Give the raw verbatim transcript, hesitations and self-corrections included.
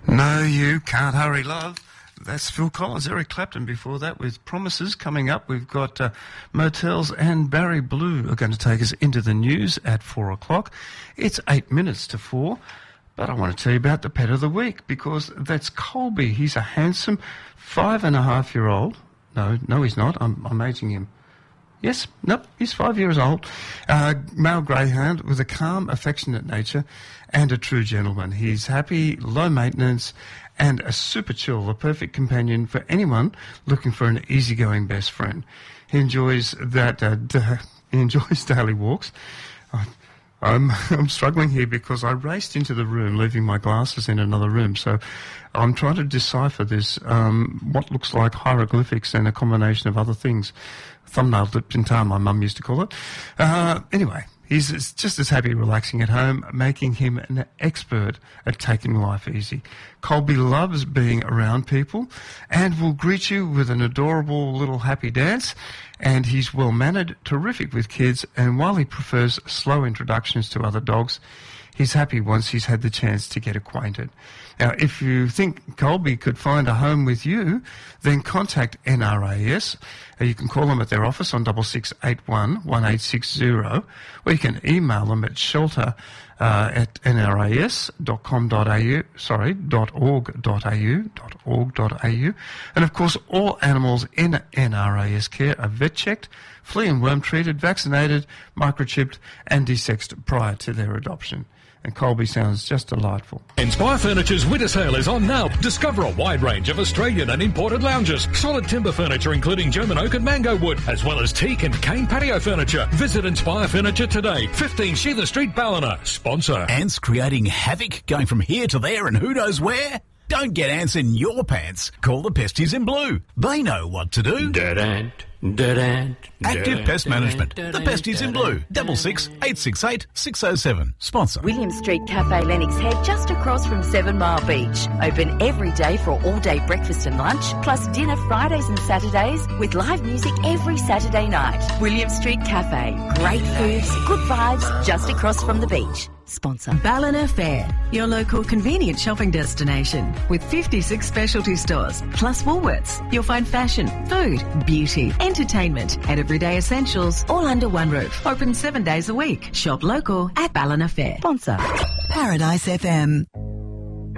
No, you can't hurry, love. That's Phil Collins. Eric Clapton before that with Promises. Coming up, we've got uh, Motels and Barry Blue are going to take us into the news at four o'clock. It's eight minutes to four, but I want to tell you about the pet of the week because that's Colby. He's a handsome five and a half year old. No, no, he's not. I'm, I'm aging him. Yes, nope, he's five years old. Uh, male greyhound with a calm, affectionate nature and a true gentleman. He's happy, low maintenance, and a super chill, the perfect companion for anyone looking for an easygoing best friend. He enjoys that. Uh, da- he enjoys daily walks. Uh, I'm, I'm struggling here because I raced into the room, leaving my glasses in another room. So I'm trying to decipher this, um, what looks like hieroglyphics and a combination of other things. Thumbnail dipped in tar, my mum used to call it. Uh, anyway, he's just as happy relaxing at home, making him an expert at taking life easy. Colby loves being around people and will greet you with an adorable little happy dance. And he's well-mannered, terrific with kids, and while he prefers slow introductions to other dogs, he's happy once he's had the chance to get acquainted. Now, if you think Colby could find a home with you, then contact N R A S. Uh, you can call them at their office on double six eight one one eight six zero, or you can email them at shelter uh, at n r a s dot com dot a u, sorry, dot org dot a u, dot org dot a u. And of course, all animals in N R A S care are vet checked, flea and worm treated, vaccinated, microchipped, and desexed prior to their adoption. And Colby sounds just delightful. Inspire Furniture's winter sale is on now. Discover a wide range of Australian and imported lounges, solid timber furniture including German oak and mango wood, as well as teak and cane patio furniture. Visit Inspire Furniture today, fifteen Sheila Street, Ballina. Sponsor. Ants creating havoc, going from here to there and who knows where? Don't get ants in your pants. Call the Pesties in Blue. They know what to do. Dead ant. Dead ant. Active Pest Management. The Pesties in Blue. Double six eight six eight six oh seven. Sponsor. William Street Cafe, Lennox Head, just across from Seven Mile Beach. Open every day for all-day breakfast and lunch, plus dinner Fridays and Saturdays with live music every Saturday night. William Street Cafe. Great foods, good vibes, just across from the beach. Sponsor. Ballina Fair, your local convenient shopping destination with fifty-six specialty stores, plus Woolworths. You'll find fashion, food, beauty, entertainment, and everyday essentials all under one roof. Open seven days a week. Shop local at Ballina Fair. Sponsor. Paradise F M.